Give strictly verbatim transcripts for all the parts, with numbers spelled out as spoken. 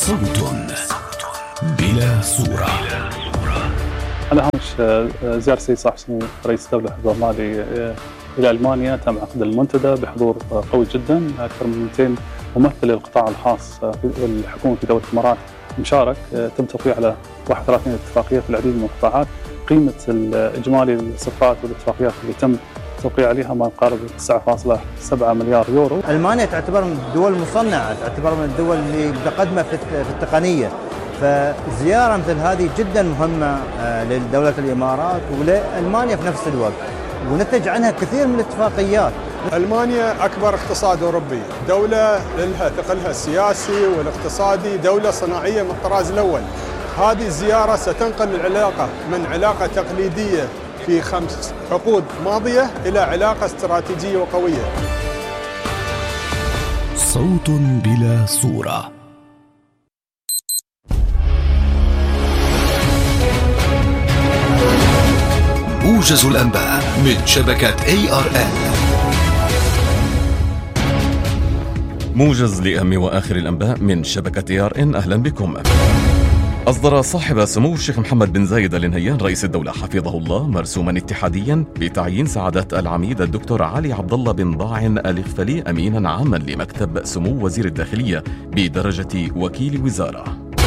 صوت بلا صورة. على هامش زيارة السيد صاحب السمو رئيس الدولة حفظه الله إلى ألمانيا، تم عقد المنتدى بحضور قوي جدا، أكثر من مئتين ممثل للقطاع الخاص والحكومة في دولة الإمارات مشارك. تم توقيع على واحد وثلاثين اتفاقية في العديد من القطاعات. قيمة الإجمالي الصفقات والاتفاقيات اللي تم توقيع عليها ما يقارب تسعة فاصلة سبعة مليار يورو. ألمانيا تعتبر من الدول المصنعة، تعتبر من الدول اللي متقدمة في التقنية، فزيارة مثل هذه جدا مهمة لدولة الإمارات ولألمانيا في نفس الوقت، ونتج عنها كثير من الاتفاقيات. ألمانيا أكبر اقتصاد أوروبي، دولة لها ثقلها السياسي والاقتصادي، دولة صناعية من الطراز الأول. هذه الزيارة ستنقل العلاقة من علاقة تقليدية في خمس عقود ماضية إلى علاقة استراتيجية وقوية. صوت بلا صورة. موجز الأنباء من شبكة إيه آر إل. موجز لأهم وآخر الأنباء من شبكة إيه آر إن. أهلا بكم. أصدر صاحب سمو الشيخ محمد بن زايد آل نهيان رئيس الدولة حفظه الله مرسوما اتحاديا بتعيين سعادة العميد الدكتور علي عبد الله بن ضاعن الإغفلي أمينا عاما لمكتب سمو وزير الداخلية بدرجة وكيل وزارة.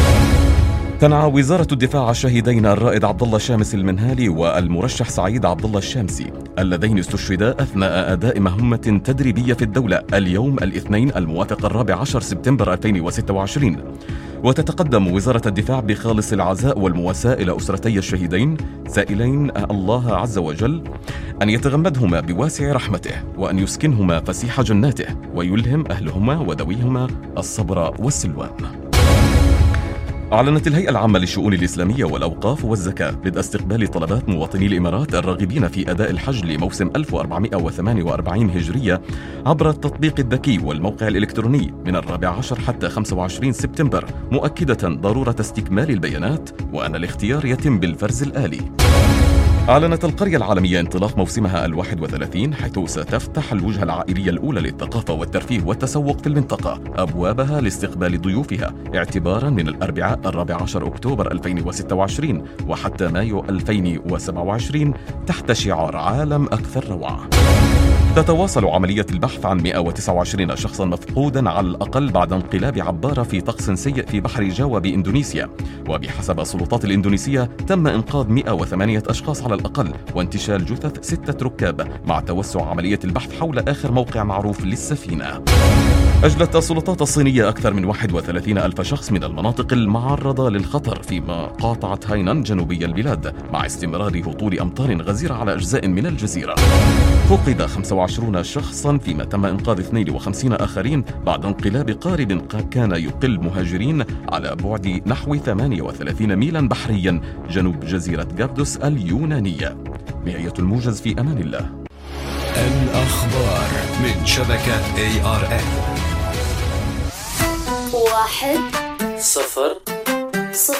تنعى وزارة الدفاع الشهيدين الرائد عبد الله شامس المنهالي والمرشح سعيد عبد الله الشامسي اللذين استشهدا أثناء أداء مهمة تدريبية في الدولة اليوم الاثنين الموافق الرابع عشر سبتمبر ألفين وستة وعشرين. وتتقدم وزارة الدفاع بخالص العزاء والمواساة إلى أسرتي الشهيدين، سائلين الله عز وجل أن يتغمدهما بواسع رحمته وأن يسكنهما فسيح جناته ويلهم أهلهما وذويهما الصبر والسلوان. أعلنت الهيئة العامة للشؤون الإسلامية والأوقاف والزكاة بدء استقبال طلبات مواطني الإمارات الراغبين في أداء الحج لموسم ألف وأربعمائة وثمانية وأربعين هجرية عبر التطبيق الذكي والموقع الإلكتروني من الرابع عشر حتى خمسة وعشرين سبتمبر، مؤكدة ضرورة استكمال البيانات وأن الاختيار يتم بالفرز الآلي. أعلنت القرية العالمية انطلاق موسمها الواحد وثلاثين، حيث ستفتح الوجهة العائلية الأولى للثقافة والترفيه والتسوق في المنطقة أبوابها لاستقبال ضيوفها اعتبارا من الأربعاء الرابع عشر أكتوبر ألفين وستة وعشرين وحتى مايو ألفين وسبعة وعشرين تحت شعار عالم أكثر روعة. تتواصل عملية البحث عن مئة وتسعة وعشرين شخصا مفقودا على الأقل بعد انقلاب عبارة في طقس سيء في بحر جاوا بإندونيسيا، وبحسب السلطات الإندونيسية تم إنقاذ مئة وثمانية أشخاص على الأقل وانتشال جثث ستة ركاب مع توسع عملية البحث حول آخر موقع معروف للسفينة. أجلت السلطات الصينية أكثر من واحد وثلاثين ألف شخص من المناطق المعرضة للخطر في مقاطعة هاينان جنوبي البلاد مع استمرار هطول أمطار غزيرة على أجزاء من الجزيرة. فقد خمسة وعشرين شخصا فيما تم إنقاذ اثنين وخمسين آخرين بعد انقلاب قارب كان يقل مهاجرين على بعد نحو ثمانية وثلاثين ميلا بحريا جنوب جزيرة قبرص اليونانية. نهاية الموجز، في أمان الله. الأخبار من شبكة إيه آر إل. واحد صفر صفر